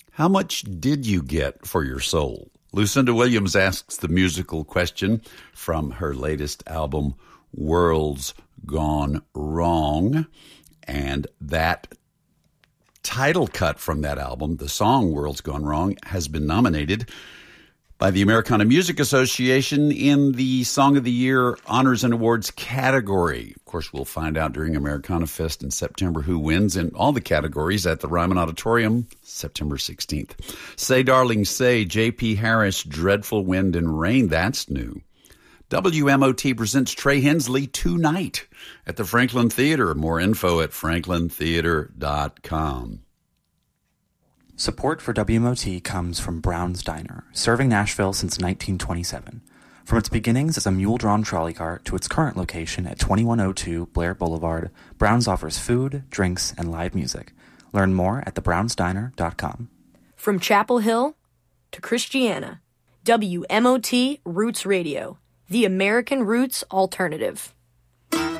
How much did you get for your soul? Lucinda Williams asks the musical question from her latest album, World's Gone Wrong. And that title cut from that album, the song World's Gone Wrong, has been nominated by the Americana Music Association in the Song of the Year Honors and Awards category. Of course, we'll find out during Americana Fest in September who wins in all the categories at the Ryman Auditorium, September 16th. Say Darling Say, J.P. Harris, Dreadful Wind and Rain, that's new. WMOT presents Trey Hensley tonight at the Franklin Theater. More info at franklintheater.com. Support for WMOT comes from Brown's Diner, serving Nashville since 1927. From its beginnings as a mule-drawn trolley cart to its current location at 2102 Blair Boulevard, Brown's offers food, drinks, and live music. Learn more at thebrownsdiner.com. From Chapel Hill to Christiana, WMOT Roots Radio, the American Roots Alternative.